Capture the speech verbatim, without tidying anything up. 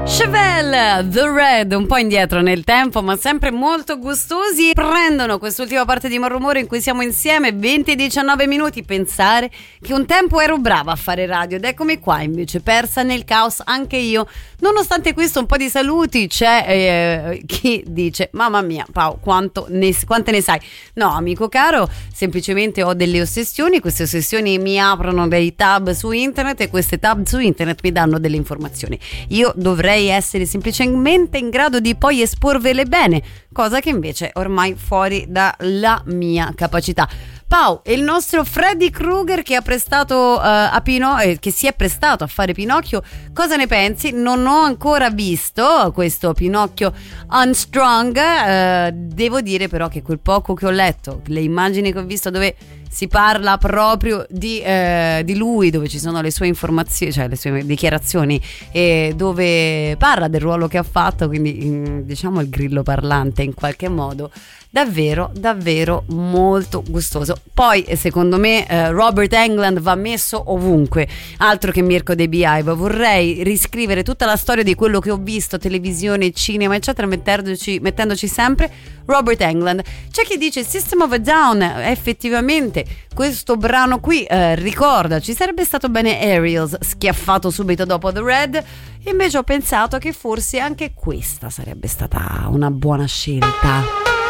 Chevelle, The Red, un po' indietro nel tempo ma sempre molto gustosi, prendono quest'ultima parte di Malrumore in cui siamo insieme, venti e diciannove minuti. Pensare che un tempo ero brava a fare radio ed eccomi qua invece persa nel caos anche io. Nonostante questo un po' di saluti, c'è eh, chi dice mamma mia Pau quanto ne, quante ne sai. No amico caro, semplicemente ho delle ossessioni, queste ossessioni mi aprono dei tab su internet e queste tab su internet mi danno delle informazioni. Io dovrei essere semplicemente in grado di poi esporvele bene, cosa che invece è ormai fuori dalla mia capacità. Pau, il nostro Freddy Krueger che ha prestato uh, a Pino- eh, che si è prestato a fare Pinocchio, cosa ne pensi? Non ho ancora visto questo Pinocchio Unstrung, uh, devo dire però che quel poco che ho letto, le immagini che ho visto dove si parla proprio di, eh, di lui, dove ci sono le sue informazioni, cioè le sue dichiarazioni, e dove parla del ruolo che ha fatto, quindi in, diciamo il grillo parlante in qualche modo, davvero davvero molto gustoso. Poi secondo me eh, Robert Englund va messo ovunque, altro che Mirko De Behive. Vorrei riscrivere tutta la storia di quello che ho visto, televisione, cinema eccetera, mettendoci, mettendoci sempre Robert Englund. C'è chi dice System of a Down, effettivamente questo brano qui eh, ricorda, ci sarebbe stato bene Aerials schiaffato subito dopo The Red, invece ho pensato che forse anche questa sarebbe stata una buona scelta.